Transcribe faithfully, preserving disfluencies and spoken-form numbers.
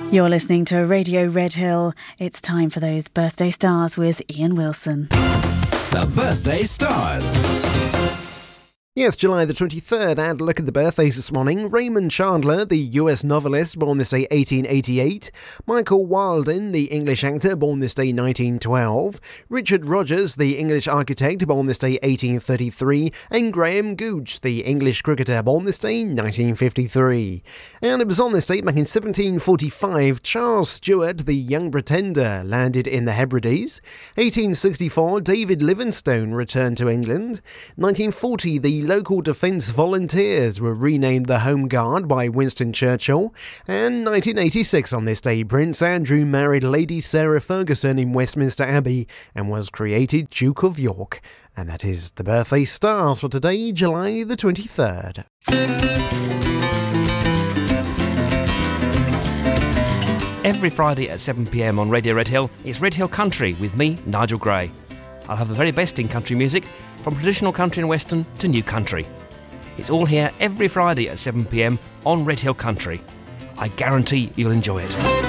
You're listening to Radio Red Hill. It's time for those birthday stars with Ian Wilson. The Birthday Stars. Yes, July the twenty-third, and look at the birthdays this morning. Raymond Chandler, the U S novelist, born this day eighteen eighty-eight. Michael Walden, the English actor, born this day nineteen twelve. Richard Rogers, the English architect, born this day eighteen thirty-three. And Graham Gooch, the English cricketer, born this day nineteen fifty-three. And it was on this date back in seventeen forty-five, Charles Stewart, the Young Pretender, landed in the Hebrides. eighteen sixty-four, David Livingstone returned to England. nineteen forty, the local Defence Volunteers were renamed the Home Guard by Winston Churchill. And nineteen eighty-six, on this day, Prince Andrew married Lady Sarah Ferguson in Westminster Abbey and was created Duke of York. And that is the birthday stars for today, July the twenty-third. Every Friday at seven p m on Radio Red Hill, it's Red Hill Country with me, Nigel Gray. I'll have the very best in country music, from traditional country and western to new country. It's all here every Friday at seven p m on Red Hill Country. I guarantee you'll enjoy it.